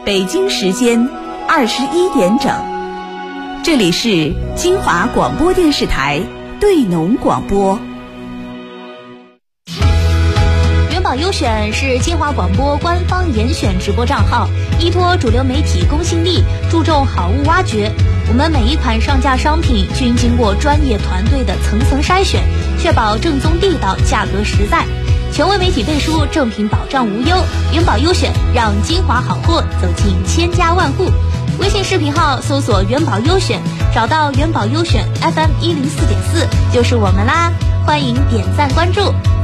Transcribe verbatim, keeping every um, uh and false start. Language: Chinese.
北京时间二十一点整，这里是金华广播电视台对农广播。 元宝优选是金华广播官方严选直播账号，依托主流媒体公信力，注重好物挖掘。我们每一款上架商品均经过专业团队的层层筛选，确保正宗地道，价格实在。权威媒体背书，正品保障无忧。元宝优选，让金华好货走进千家万户。微信视频号搜索元宝优选，找到元宝优选 F M 一零四点四就是我们啦，欢迎点赞关注。